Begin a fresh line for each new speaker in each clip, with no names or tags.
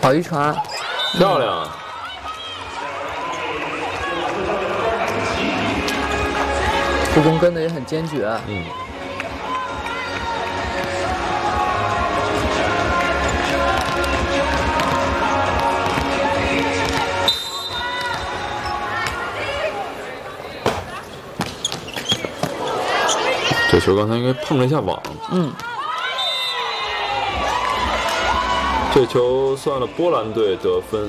好一传，
漂亮。
助攻跟的也很坚决。
这球刚才应该碰了一下网。这球算了波兰队得分。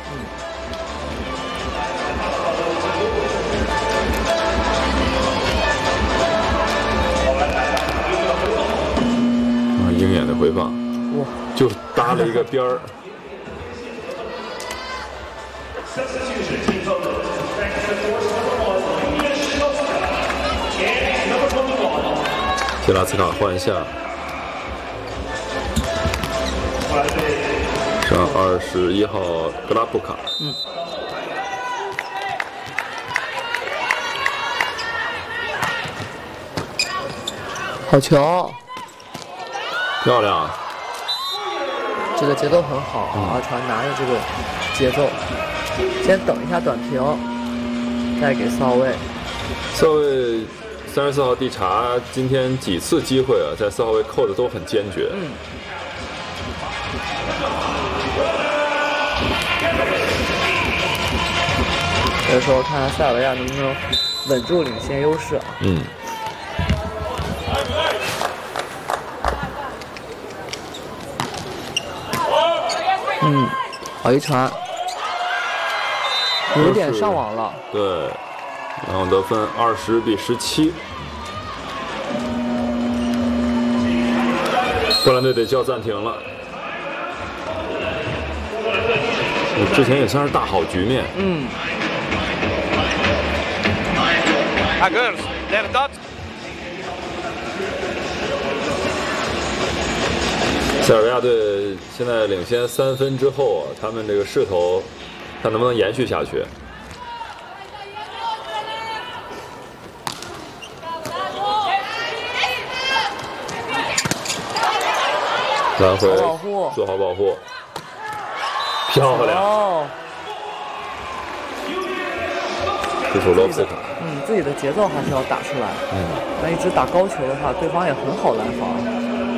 鹰眼的回放，
哇，
就搭了一个边儿。杰拉茨卡换一下，上21号格拉布卡。
好球，
漂亮。
这个节奏很好啊，阿传拿着这个节奏，先等一下短平，再给四号位。
四号位34号蒂查今天几次机会啊，在4号位扣的都很坚决。
有时候看看塞尔维亚能不能稳住领先优势啊。好一传，有点上网了。
对，然后得分20比17。波兰队得叫暂停了。之前也算是大好局面。塞尔维亚队现在领先3分之后啊，他们这个势头，看能不能延续下去。来回做好保护，漂亮！这是罗斯卡。
自己的节奏还是要打出来。但一直打高球的话，对方也很好拦防。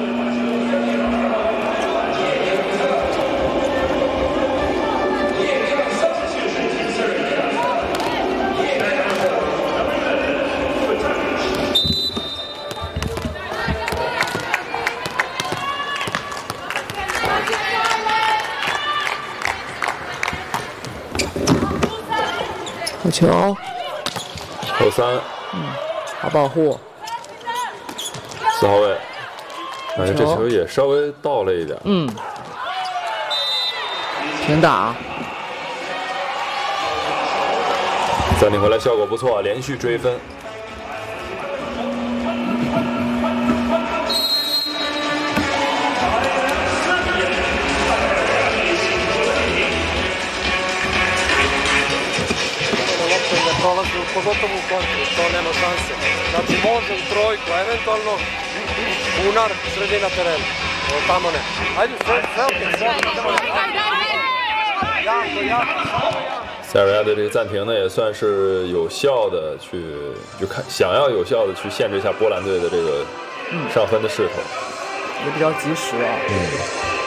好球，
后3，
好保护。
4号位，感觉这球也稍微倒了一点。
平打。
暂停回来效果不错，连续追分。
Pogotovo u kontru, to nema šanse. Znači može u trojku, eventualno bunar sredina terena. Tamo ne. Ajde, sve,
塞尔维亚的这个暂停呢，也算是有效的想要有效的去限制一下波兰队的这个上分的势头，
也比较及时啊。